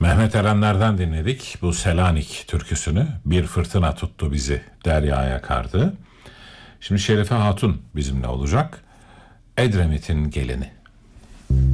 Mehmet Erenler'den dinledik bu Selanik türküsünü. Bir fırtına tuttu bizi, deryaya kardı. Şimdi Şerife Hatun bizimle olacak. Edremit'in gelini.